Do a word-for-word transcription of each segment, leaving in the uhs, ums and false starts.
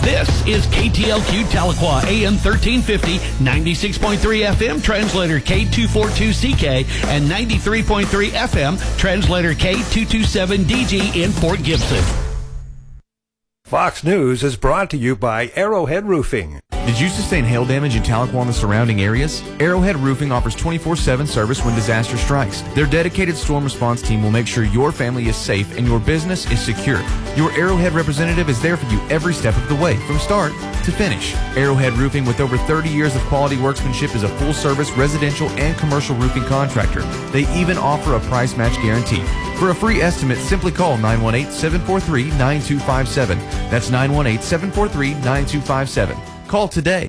This is K T L Q Tahlequah, A M thirteen fifty, ninety-six point three F M, translator K two forty-two C K, and ninety-three point three F M, translator K two twenty-seven D G in Fort Gibson. Fox News is brought to you by Arrowhead Roofing. Did you sustain hail damage in Tahlequah and the surrounding areas? Arrowhead Roofing offers twenty-four seven service when disaster strikes. Their dedicated storm response team will make sure your family is safe and your business is secure. Your Arrowhead representative is there for you every step of the way, from start to finish. Arrowhead Roofing, with over thirty years of quality workmanship, is a full-service residential and commercial roofing contractor. They even offer a price match guarantee. For a free estimate, simply call nine one eight, seven four three, nine two five seven. That's nine one eight, seven four three, nine two five seven. Call today.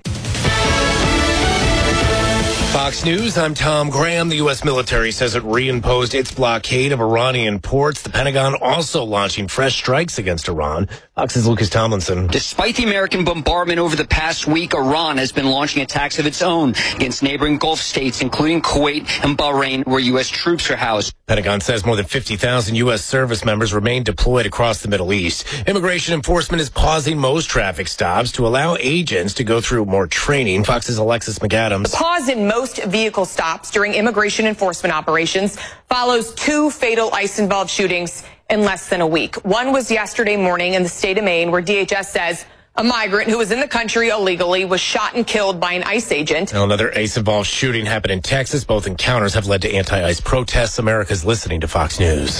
Fox News, I'm Tom Graham. The U S military says it reimposed its blockade of Iranian ports. The Pentagon also launching fresh strikes against Iran. Fox's Lucas Tomlinson. Despite the American bombardment over the past week, Iran has been launching attacks of its own against neighboring Gulf states, including Kuwait and Bahrain, where U S troops are housed. Pentagon says more than fifty thousand U S service members remain deployed across the Middle East. Immigration enforcement is pausing most traffic stops to allow agents to go through more training. Fox's Alexis McAdams. The pause in most vehicle stops during immigration enforcement operations follows two fatal ICE-involved shootings in less than a week. One was yesterday morning in the state of Maine, where D H S says a migrant who was in the country illegally was shot and killed by an ICE agent. Now, another ICE-involved shooting happened in Texas. Both encounters have led to anti-ICE protests. America's listening to Fox News.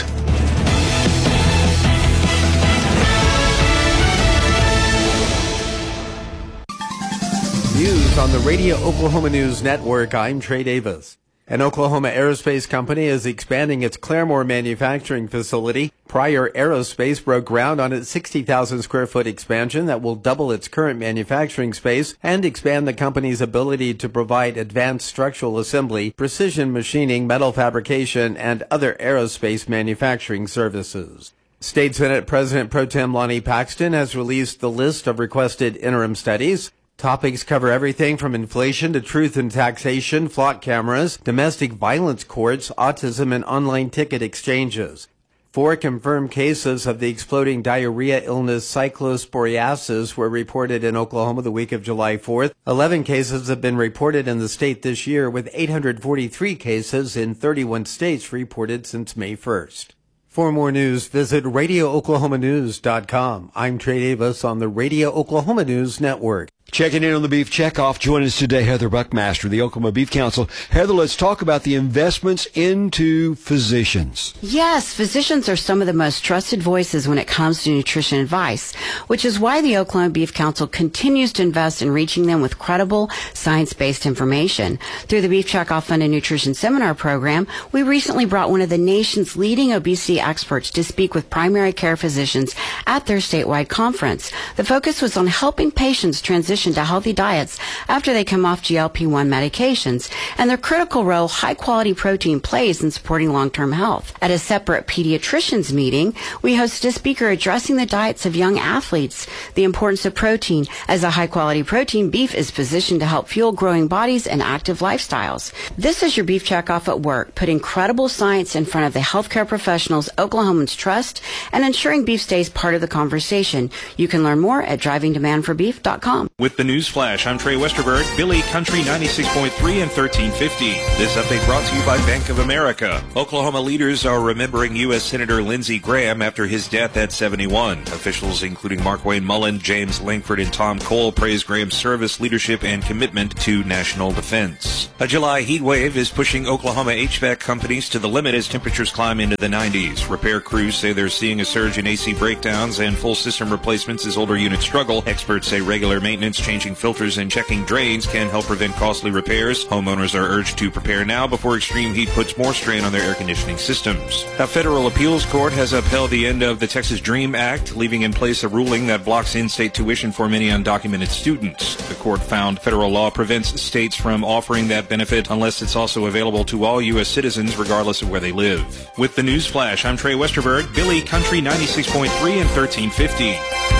News on the Radio Oklahoma News Network. I'm Trey Davis. An Oklahoma aerospace company is expanding its Claremore manufacturing facility. Pryor Aerospace broke ground on its sixty thousand square foot expansion that will double its current manufacturing space and expand the company's ability to provide advanced structural assembly, precision machining, metal fabrication, and other aerospace manufacturing services. State Senate President Pro Tem Lonnie Paxton has released the list of requested interim studies. Topics cover everything from inflation to truth in taxation, flock cameras, domestic violence courts, autism, and online ticket exchanges. Four confirmed cases of the exploding diarrhea illness cyclosporiasis were reported in Oklahoma the week of July fourth. Eleven cases have been reported in the state this year, with eight hundred forty-three cases in thirty-one states reported since May first. For more news, visit radio oklahoma news dot com. I'm Trey Davis on the Radio Oklahoma News Network. Checking in on the Beef Checkoff. Joining us today, Heather Buckmaster, the Oklahoma Beef Council. Heather, let's talk about the investments into physicians. Yes, physicians are some of the most trusted voices when it comes to nutrition advice, which is why the Oklahoma Beef Council continues to invest in reaching them with credible, science-based information. Through the Beef Checkoff Fund and Nutrition Seminar Program, we recently brought one of the nation's leading obesity experts to speak with primary care physicians at their statewide conference. The focus was on helping patients transition to healthy diets after they come off G L P one medications and the critical role high-quality protein plays in supporting long-term health. At a separate pediatricians meeting, we hosted a speaker addressing the diets of young athletes, the importance of protein. As a high-quality protein, beef is positioned to help fuel growing bodies and active lifestyles. This is your Beef Checkoff at work, putting credible science in front of the healthcare professionals Oklahomans trust and ensuring beef stays part of the conversation. You can learn more at driving demand for beef dot com. With the News Flash, I'm Trey Westerberg, Billy Country ninety-six point three and thirteen fifty. This update brought to you by Bank of America. Oklahoma leaders are remembering U S Senator Lindsey Graham after his death at seventy-one. Officials including Mark Wayne Mullen, James Langford, and Tom Cole praise Graham's service, leadership, and commitment to national defense. A July heat wave is pushing Oklahoma H V A C companies to the limit as temperatures climb into the nineties. Repair crews say they're seeing a surge in A C breakdowns and full system replacements as older units struggle. Experts say regular maintenance, changing filters, and checking drains can help prevent costly repairs. Homeowners are urged to prepare now before extreme heat puts more strain on their air conditioning systems. A federal appeals court has upheld the end of the Texas DREAM Act, leaving in place a ruling that blocks in-state tuition for many undocumented students. The court found federal law prevents states from offering that benefit unless it's also available to all U S citizens regardless of where they live. With the News Flash, I'm Trey Westerberg, Billy Country ninety-six point three and thirteen fifty.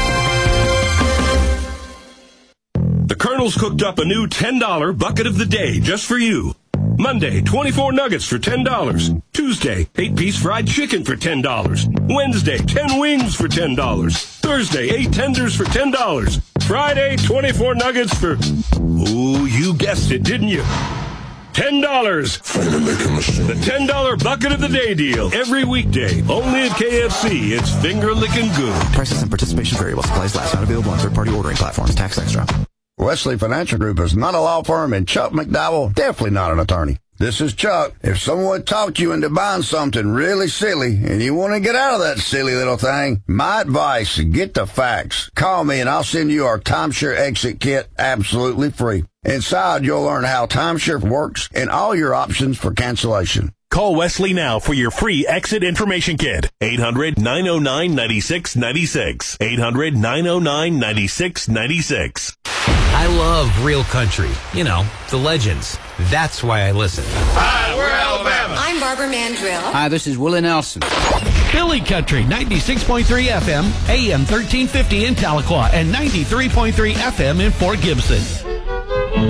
The Colonel's cooked up a new ten dollar bucket of the day just for you. Monday, twenty-four nuggets for ten dollars. Tuesday, eight piece fried chicken for ten dollars. Wednesday, ten wings for ten dollars. Thursday, eight tenders for ten dollars. Friday, twenty-four nuggets for, ooh, you guessed it, didn't you? ten dollars. The ten dollar bucket of the day deal. Every weekday. Only at K F C. It's finger licking good. Prices and participation vary while supplies last. Not available on third-party ordering platforms. Tax extra. Wesley Financial Group is not a law firm, and Chuck McDowell definitely not an attorney. This is Chuck. If someone talked you into buying something really silly and you want to get out of that silly little thing, my advice, get the facts. Call me and I'll send you our timeshare exit kit absolutely free. Inside, you'll learn how timeshare works and all your options for cancellation. Call Wesley now for your free exit information kit. eight hundred, nine oh nine, nine six nine six. eight hundred, nine oh nine, nine six nine six. I love real country. You know, the legends. That's why I listen. Hi, we're Alabama. I'm Barbara Mandrill. Hi, this is Willie Nelson. Billy Country, ninety-six point three F M, A M thirteen fifty in Tahlequah, and ninety-three point three F M in Fort Gibson.